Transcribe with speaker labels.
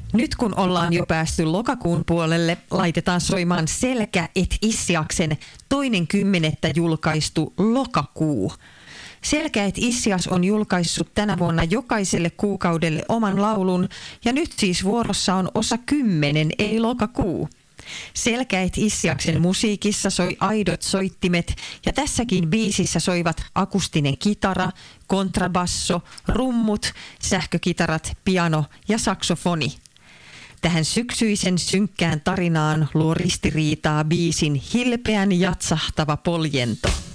Speaker 1: Nyt kun ollaan jo päästy lokakuun puolelle, laitetaan soimaan Selkä et Issiaksen 2.10. julkaistu Lokakuu. Selkä et Issias on julkaissut tänä vuonna jokaiselle kuukaudelle oman laulun, ja nyt siis vuorossa on osa 10, eli Lokakuu. Selkä et Issiaksen musiikissa soi aidot soittimet, ja tässäkin biisissä soivat akustinen kitara, kontrabasso, rummut, sähkökitarat, piano ja saksofoni. Tähän syksyisen synkkään tarinaan luo ristiriitaa biisin hilpeän jatsahtava poljento.